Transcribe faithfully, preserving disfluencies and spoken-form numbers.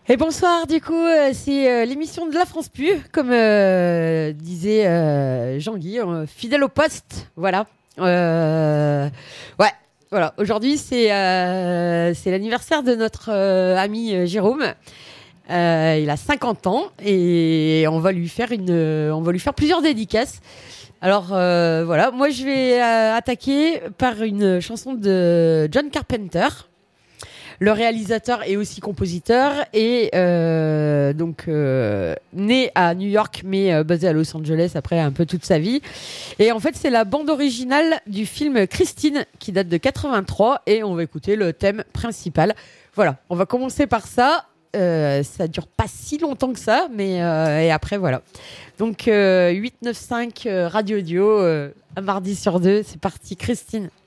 Et bonsoir, du coup, euh, c'est euh, l'émission de la France Pu, comme euh, disait euh, Jean-Guy, euh, fidèle au poste, voilà. Euh, ouais, voilà. Aujourd'hui, c'est euh, c'est l'anniversaire de notre euh, ami euh, Jérôme. Euh, il a cinquante ans et on va lui faire une, on va lui faire plusieurs dédicaces. Alors euh, voilà, moi je vais euh, attaquer par une chanson de John Carpenter. Le réalisateur est aussi compositeur et euh, donc euh, né à New York mais euh, basé à Los Angeles après un peu toute sa vie. Et en fait, c'est la bande originale du film Christine qui date de quatre-vingt-trois et on va écouter le thème principal. Voilà, on va commencer par ça. Euh, ça dure pas si longtemps que ça, mais euh, et après voilà. Donc euh, huit neuf cinq euh, Radio Audio, euh, un mardi sur deux, c'est parti, Christine.